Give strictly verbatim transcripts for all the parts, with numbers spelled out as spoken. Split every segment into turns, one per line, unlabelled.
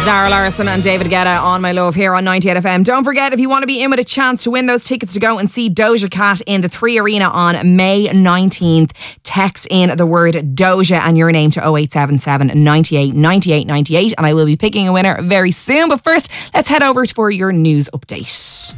Zara Larsson and David Guetta on My Love here on ninety-eight F M. Don't forget, if you want to be in with a chance to win those tickets to go and see Doja Cat in the Three Arena on May nineteenth, text in the word Doja and your name to oh eight seven seven, ninety-eight, ninety-eight, ninety-eight, and I will be picking a winner very soon. But first, let's head over for your news update.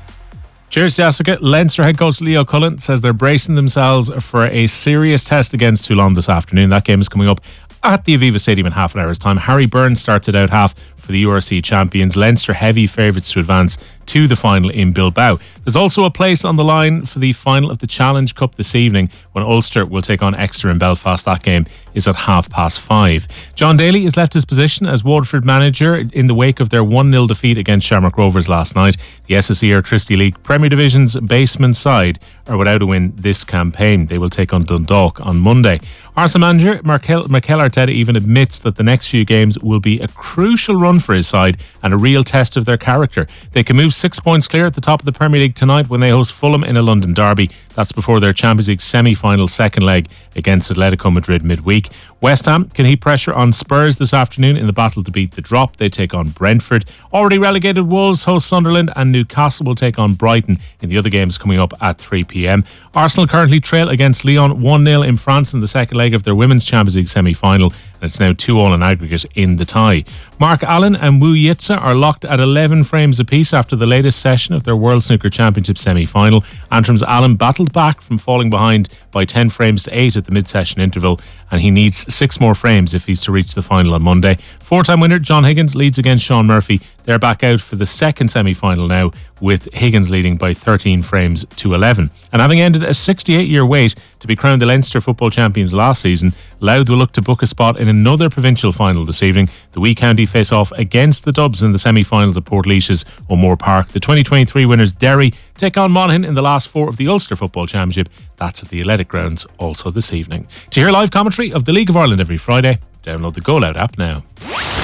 Cheers, Jessica. Leinster head coach Leo Cullen says they're bracing themselves for a serious test against Toulon this afternoon. That game is coming up at the Aviva Stadium in half an hour's time. Harry Byrne starts it out half for the U R C champions. Leinster heavy favourites to advance to the final in Bilbao. There's also a place on the line for the final of the Challenge Cup this evening when Ulster will take on Exeter in Belfast. That game is at half past five. John Daly has left his position as Waterford manager in the wake of their one nil defeat against Shamrock Rovers last night. The S S E Airtricity League Premier Division's basement side are without a win this campaign. They will take on Dundalk on Monday. Arsenal manager Mikel, Mikel Arteta even admits that the next few games will be a crucial run for his side and a real test of their character. They can move six points clear at the top of the Premier League tonight when they host Fulham in a London derby. That's before their Champions League semi-final second leg against Atletico Madrid midweek. West Ham can heap pressure on Spurs this afternoon in the battle to beat the drop. They take on Brentford. Already relegated Wolves host Sunderland, and Newcastle will take on Brighton in the other games coming up at three p.m. Arsenal currently trail against Lyon one nil in France in the second leg of their Women's Champions League semi-final, and it's now two all in aggregate in the tie. Mark Allen and Wu Yitza are locked at eleven frames apiece after the latest session of their World Snooker Championship semi-final. Antrim's Allen battled back from falling behind by ten frames to eight at the mid-session interval, and he needs six more frames if he's to reach the final on Monday. Four-time winner John Higgins leads against Sean Murphy. They're back out for the second semi-final now, with Higgins leading by thirteen frames to eleven. And having ended a sixty-eight-year wait to be crowned the Leinster football champions last season, Louth will look to book a spot in another provincial final this evening. The Wee County face off against the Dubs in the semi-finals at Portlaois's O'Moore Park. The twenty twenty-three winners Derry take on Monaghan in the last four of the Ulster Football Championship. That's at the Athletic Grounds also this evening. To hear live commentary of the League of Ireland every Friday, download the Go Loud app now.